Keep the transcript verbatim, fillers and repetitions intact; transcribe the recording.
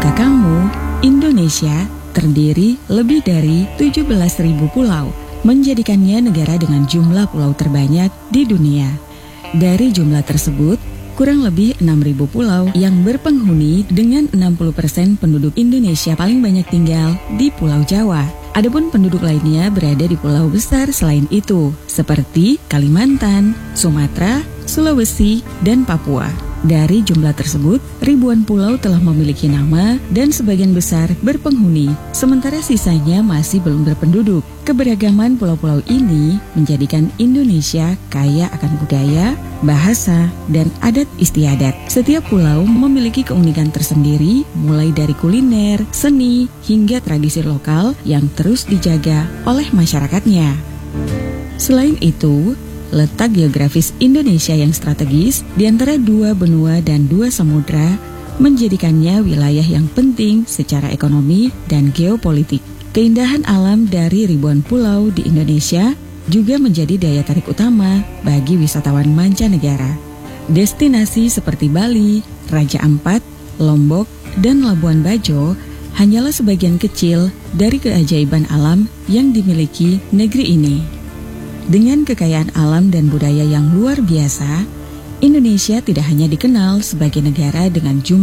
Tahukah kamu, Indonesia terdiri lebih dari tujuh belas ribu pulau, menjadikannya negara dengan jumlah pulau terbanyak di dunia. Dari jumlah tersebut, kurang lebih enam ribu pulau yang berpenghuni dengan enam puluh persen penduduk Indonesia paling banyak tinggal di Pulau Jawa. Adapun penduduk lainnya berada di pulau besar selain itu, seperti Kalimantan, Sumatera, Sulawesi, dan Papua. Dari jumlah tersebut, ribuan pulau telah memiliki nama dan sebagian besar berpenghuni, sementara sisanya masih belum berpenduduk. Keberagaman pulau-pulau ini menjadikan Indonesia kaya akan budaya, bahasa, dan adat istiadat. Setiap pulau memiliki keunikan tersendiri, mulai dari kuliner, seni, hingga tradisi lokal yang terus dijaga oleh masyarakatnya. Selain itu, letak geografis Indonesia yang strategis di antara dua benua dan dua samudra menjadikannya wilayah yang penting secara ekonomi dan geopolitik. Keindahan alam dari ribuan pulau di Indonesia juga menjadi daya tarik utama bagi wisatawan mancanegara. Destinasi seperti Bali, Raja Ampat, Lombok, dan Labuan Bajo hanyalah sebagian kecil dari keajaiban alam yang dimiliki negeri ini. Dengan kekayaan alam dan budaya yang luar biasa, Indonesia tidak hanya dikenal sebagai negara dengan jumlah